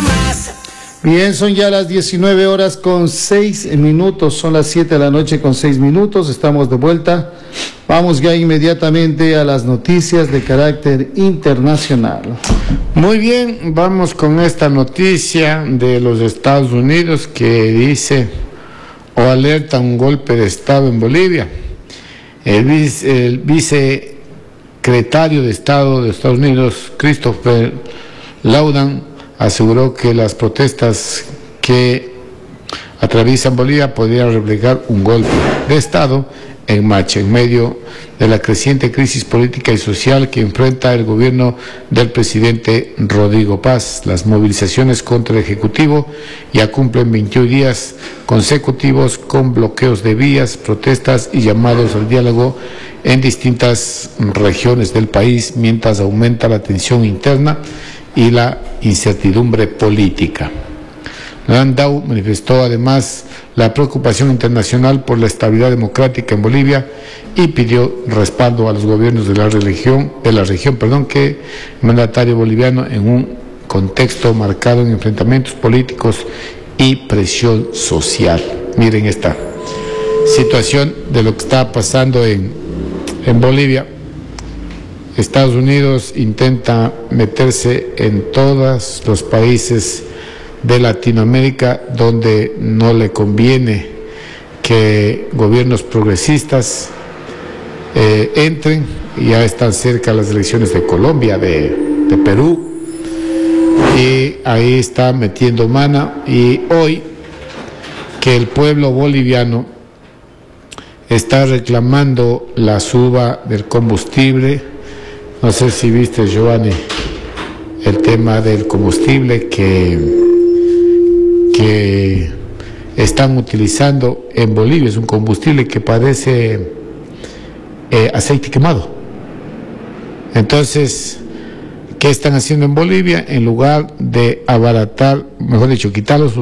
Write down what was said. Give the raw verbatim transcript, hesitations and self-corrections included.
más. Bien, son ya las diecinueve horas con seis minutos, son las siete de la noche con seis minutos, estamos de vuelta. Vamos ya inmediatamente a las noticias de carácter internacional. Muy bien, vamos con esta noticia de los Estados Unidos que dice o alerta un golpe de Estado en Bolivia. El, vice, el vicesecretario de Estado de Estados Unidos, Christopher Laudan, aseguró que las protestas que atraviesan Bolivia podrían reflejar un golpe de Estado en marcha, en medio de la creciente crisis política y social que enfrenta el gobierno del presidente Rodrigo Paz. Las movilizaciones contra el Ejecutivo ya cumplen veintiún días consecutivos con bloqueos de vías, protestas y llamados al diálogo en distintas regiones del país, mientras aumenta la tensión interna y la incertidumbre política. Landau manifestó además la preocupación internacional por la estabilidad democrática en Bolivia y pidió respaldo a los gobiernos de la región, de la región, perdón, que el mandatario boliviano en un contexto marcado en enfrentamientos políticos y presión social. Miren esta situación de lo que está pasando en, en Bolivia. Estados Unidos intenta meterse en todos los países de Latinoamérica donde no le conviene que gobiernos progresistas eh, entren. Ya están cerca las elecciones de Colombia, de, de Perú, y ahí está metiendo mano. Y hoy que el pueblo boliviano está reclamando la suba del combustible. No sé si viste, Giovanni, el tema del combustible que que están utilizando en Bolivia. Es un combustible que parece eh, aceite quemado. Entonces, ¿qué están haciendo en Bolivia? En lugar de abaratar, mejor dicho, quitar los